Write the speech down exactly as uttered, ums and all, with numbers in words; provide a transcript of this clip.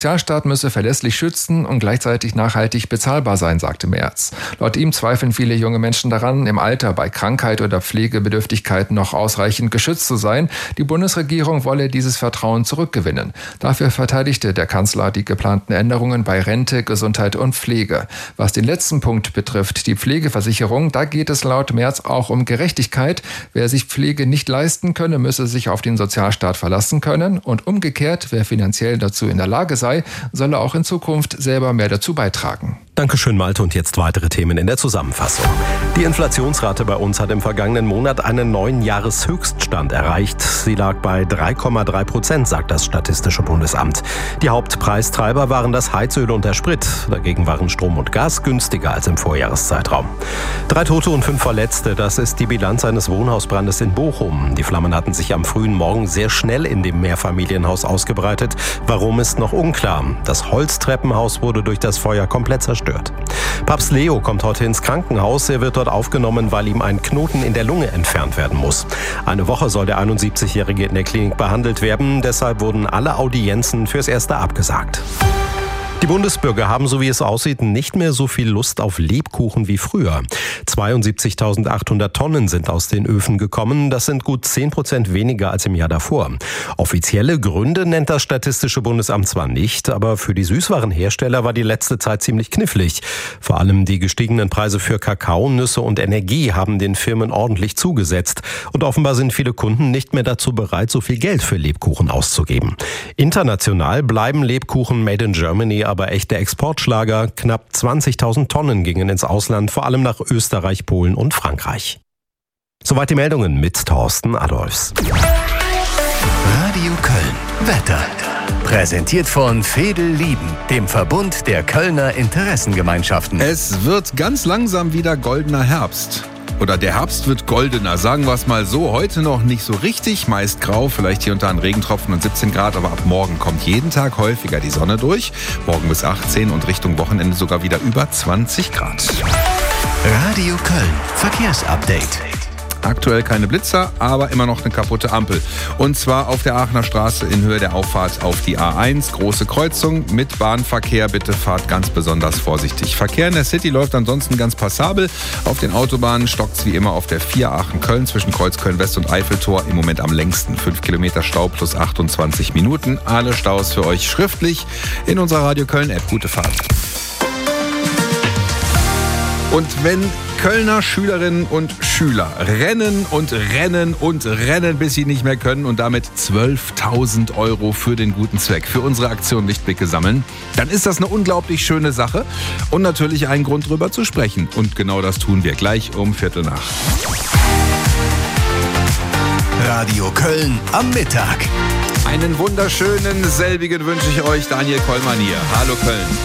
Der Sozialstaat müsse verlässlich schützen und gleichzeitig nachhaltig bezahlbar sein, sagte Merz. Laut ihm zweifeln viele junge Menschen daran, im Alter bei Krankheit oder Pflegebedürftigkeit noch ausreichend geschützt zu sein. Die Bundesregierung wolle dieses Vertrauen zurückgewinnen. Dafür verteidigte der Kanzler die geplanten Änderungen bei Rente, Gesundheit und Pflege. Was den letzten Punkt betrifft, die Pflegeversicherung, da geht es laut Merz auch um Gerechtigkeit. Wer sich Pflege nicht leisten könne, müsse sich auf den Sozialstaat verlassen können. Und umgekehrt, wer finanziell dazu in der Lage sei, solle auch in Zukunft selber mehr dazu beitragen. Dankeschön, Malte. Und jetzt weitere Themen in der Zusammenfassung. Die Inflationsrate bei uns hat im vergangenen Monat einen neuen Jahreshöchststand erreicht. Sie lag bei drei Komma drei Prozent, sagt das Statistische Bundesamt. Die Hauptpreistreiber waren das Heizöl und der Sprit. Dagegen waren Strom und Gas günstiger als im Vorjahreszeitraum. Drei Tote und fünf Verletzte, das ist die Bilanz eines Wohnhausbrandes in Bochum. Die Flammen hatten sich am frühen Morgen sehr schnell in dem Mehrfamilienhaus ausgebreitet. Warum ist noch unklar. Das Holztreppenhaus wurde durch das Feuer komplett zerstört. Papst Leo kommt heute ins Krankenhaus. Er wird dort aufgenommen, weil ihm ein Knoten in der Lunge entfernt werden muss. Eine Woche soll der einundsiebzigjährige in der Klinik behandelt werden. Deshalb wurden alle Audienzen fürs Erste abgesagt. Die Bundesbürger haben, so wie es aussieht, nicht mehr so viel Lust auf Lebkuchen wie früher. zweiundsiebzigtausendachthundert Tonnen sind aus den Öfen gekommen. Das sind gut zehn Prozent weniger als im Jahr davor. Offizielle Gründe nennt das Statistische Bundesamt zwar nicht, aber für die Süßwarenhersteller war die letzte Zeit ziemlich knifflig. Vor allem die gestiegenen Preise für Kakao, Nüsse und Energie haben den Firmen ordentlich zugesetzt. Und offenbar sind viele Kunden nicht mehr dazu bereit, so viel Geld für Lebkuchen auszugeben. International bleiben Lebkuchen made in Germany aber echte Exportschlager. Knapp zwanzigtausend Tonnen gingen ins Ausland, vor allem nach Österreich, Polen und Frankreich. Soweit die Meldungen mit Thorsten Adolfs. Radio Köln. Wetter. Präsentiert von Veedel Lieben, dem Verbund der Kölner Interessengemeinschaften. Es wird ganz langsam wieder goldener Herbst. Oder der Herbst wird goldener, sagen wir es mal so. Heute noch nicht so richtig, meist grau, vielleicht hier und da ein Regentropfen und siebzehn Grad. Aber ab morgen kommt jeden Tag häufiger die Sonne durch. Morgen bis achtzehn und Richtung Wochenende sogar wieder über zwanzig Grad. Radio Köln. Verkehrsupdate. Aktuell keine Blitzer, aber immer noch eine kaputte Ampel. Und zwar auf der Aachener Straße in Höhe der Auffahrt auf die A eins. Große Kreuzung mit Bahnverkehr. Bitte fahrt ganz besonders vorsichtig. Verkehr in der City läuft ansonsten ganz passabel. Auf den Autobahnen stockt's wie immer auf der vier Aachen-Köln zwischen Kreuzköln West und Eiffeltor. Im Moment am längsten. fünf Kilometer Stau plus achtundzwanzig Minuten. Alle Staus für euch schriftlich in unserer Radio Köln-App. Gute Fahrt. Und wenn Kölner Schülerinnen und Schüler rennen und rennen und rennen, bis sie nicht mehr können und damit zwölftausend Euro für den guten Zweck, für unsere Aktion Lichtblicke sammeln, dann ist das eine unglaublich schöne Sache und natürlich ein Grund, drüber zu sprechen. Und genau das tun wir gleich um Viertel nach. Radio Köln am Mittag. Einen wunderschönen selbigen wünsche ich euch. Daniel Kollmann hier. Hallo Köln.